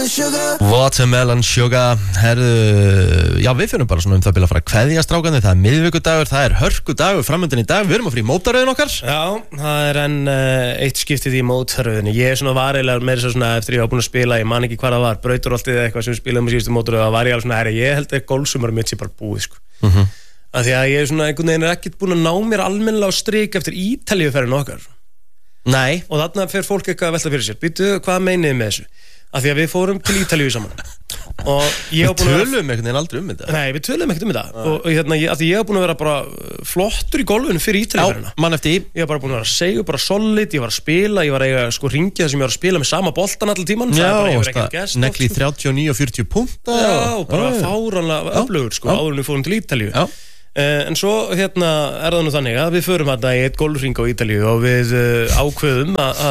Watermelon Sugar. Herðu, já, við finnum bara svona það bila að fara að kveðja strákandi. Það miðvikudagur, það hörkudagur framöndan í dag. Við erum að fara í mótaröðin okkar. Já, það enn eitt skiptið í mótaröðinni. Ég svona varilega með þess að svona eftir ég var búin að spila, ég man ekki hvað það var, Brautarholtið eða eitthvað sem spilaðum á síðustu mótaröð, það var ég alveg svona, ég held að golfsumar mitt sé bara búið, sko. Af því að ég svona einhvern veginn ekkert búin að ná mér almennilega á strik eftir Ítalíuferðin okkar. Nei. Og þarna fer fólk eitthvað að velta fyrir sér. Býtu, hvað meinið með þessu? Af því að við fórum til Ítalíu saman. Og ég Við tölum einhvern veginn aldrei þetta. Nei, við tölum ekkert þetta. Og hérna, af því ég var búin að vera bara flottur í golfinu fyrir Ítalíuferðina. Já, mann eftir í. Ég var bara búin að vera segur, bara solid, ég var að spila, ég var að eiga sko ringi þar sem ég var að spila með sama boltan allan tíman. Já, negli 39 og 40 punkta. Já, bara fáránlega öflugur sko, áður en við fórum til Ítalíu. Já. En svo hérna það nú þannig að við förum hérna í eitt golfring á Ítalíu og við ákveðum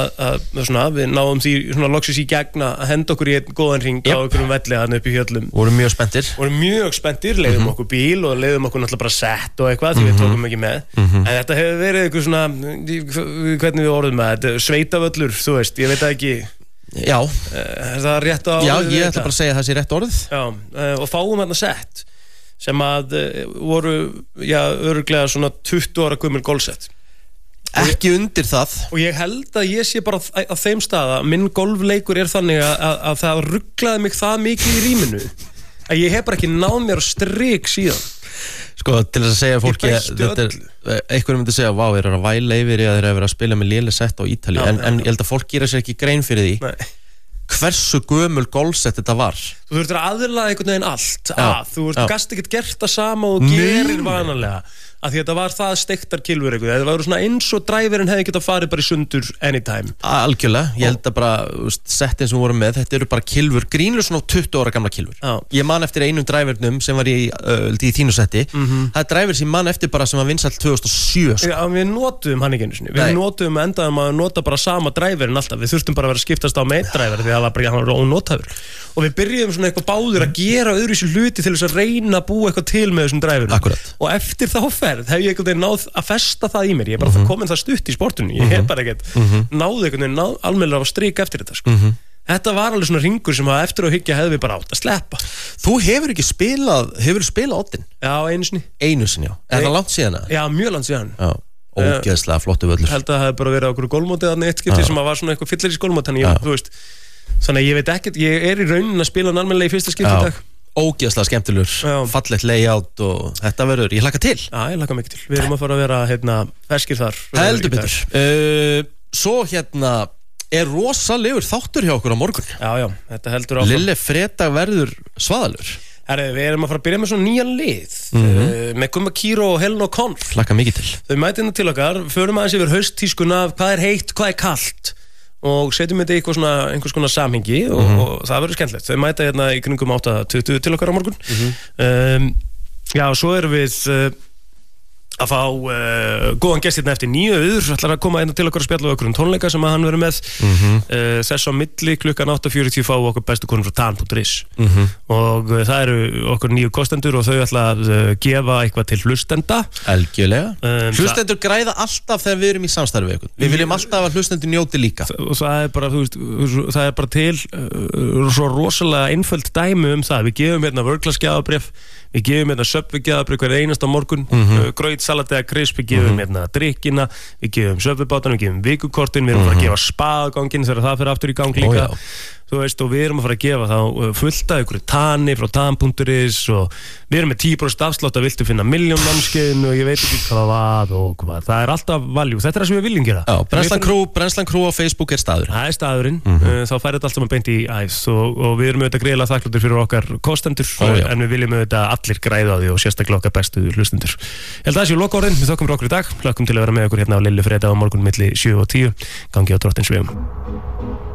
að við náum því svona loksis í gegn að henda okkur í einn góðan ring á einhverjum velli þarna upp í fjöllum. Vorum mjög spenntir. Leiðum okkur bíl og leiðum okkur náttúrulega bara sett og eitthvað því við tókum ekki með. En þetta hefur verið eitthvað svona, hvernig við orðum með þetta, sveitavöllur, þú veist, ég veit það ekki. Já. Er það rétt á orðið? Já, ég ætla bara að segja það sé rétt orðið. Já, og fáum hérna sett sem að voru, örugglega svona 20 ára gömul golfsett. Ekki undir það. Og ég held að ég sé bara á þeim stað að minn golfleikur þannig að það ruglaði mig það mikið í rýminu að ég hef bara ekki náð mér á strik síðan. Sko, til þess að segja fólki einhverjum myndi segja, vá, þeir eru að væla yfir að þeir eru að spila með léleg sett á Ítalíu, en ég held að fólk gera sér ekki grein fyrir því. Nei. Hversu gömul golfsett þetta var. Þú þurftir að aðlaga einhvern veginn allt þú gast ekkert gert það sama og gerir vanalega af því að þetta var það steiktar kilfur eitthvað. Það var svona eins og dræverinn hefði getað farið bara í sundur anytime. Algjörlega, ég held að bara settin sem vorum með, þetta eru bara kilfur, grínlega svona 20 ára gamla kilfur. Ég man eftir einum drævernum sem var í þínu setti. Það er dræver sem man eftir bara sem var vinsælt 2007 sko. Já, við notuðum hann ekki einu sinni. Við notuðum endaðum að nota bara sama dræverinn alltaf. Við þurftum bara að vera að skiptast á með einn dræver því að það var bara, hann var ónotaður. Og við byrjuðum svona eitthvað báður að gera öðruvísi hluti til þess að reyna að búa eitthvað til með þessum dræverum. Akkurat. Og eftir þá ferð hef ég einhvern veginn náð að festa það í mér. Ég er bara komin það stutt í sportinu. Ég hef bara ekkert náð einhvern veginn almennilega á strik eftir þetta sko. Þetta var alveg svona ringur sem að eftir að hyggja hefði við bara átt að sleppa. Þú hefur ekki spilað oddinn? Já, einu sinni. Einu sinni, já. Er það langt síðan? Já, mjög langt síðan. Já. Ógeðslega flottu völlur. Held að það hefði bara verið á okkur gólfmóti þarna eitt skipti sem að var svona eitthvað fylleris gólfmót, þannig að ég veit ekkert, ég er í raunin að spila almennilega í fyrsta skipti í dag. Ógeðslega skemmtilegur, fallegt layout og þetta verður, ég hlakka til. Já, ég hlakka mikið til. Við erum að fara að vera ferskir þar. Heldur betur. Svo er rosalegur þáttur hjá okkur á morgun. Já, þetta heldur áfram. Lille fredag verður svaðalur. Herri, við erum að fara að byrja með svona nýjan lið með Gumma Kíró og Helen O'Connor. Hlakka mikið til. Þau mæta inn til okkar, förum aðeins yfir hausttískuna, hvað er heitt, hvað er kalt og setjum þetta í einhvers konar samhengi og það verður skemmtilegt. Þau mæta hérna í kringum 8:20 til okkar á morgun. Já, svo erum við að fá góðan gest hérna eftir 9 ætlar að koma til okkar að spjalla okkur tónleika sem að hann verður með þess á milli klukkan 8:40 fá okkur bestu konur frá tan.is og það eru okkur 9 kostendur og þau ætla að gefa eitthvað til hlustenda. Algjörlega. Hlustendur græða alltaf þegar við erum í samstarfi við ykkur. Við viljum alltaf að hlustendur njóti líka. Og það er bara, þú veist, það er bara til svo rosalega einföld dæmi það. Við gefum hérna vörglas gjafabréf, við gefum hérna Subway gjafabréf hver einasta morgun, graut, salat eða krisp, við gefum hérna drikkina, við gefum Subway-bátan, við gefum vikukortin, við erum að gefa spagangin þegar það fyrir aftur í gang líka. Þú veist, og við erum að fara að gefa þá fullt af ykkur tani frá tan.is og við erum með 10% afslátt að viltu finna milljón námskeið og ég veit ekki hvað og hvað. Það er alltaf valjú. Þetta er það sem við viljum gera. Já, Brennslan Crew á Facebook er staðurinn. Það er staðurinn. Þá færi þetta alltaf með beint í æð og við erum auðvitað greiðlega þakkláttir fyrir okkar kostendur en við viljum auðvitað allir græða á því og sérstaklega okkar bestu hlustendur. Ég held að það séu lokaorðin. Við þökkum fyrir okkur í dag. Hlökkum til að vera með okkur hérna á Lillu fredag á morgun milli 7 og 10. Gangi á Drottins vegum.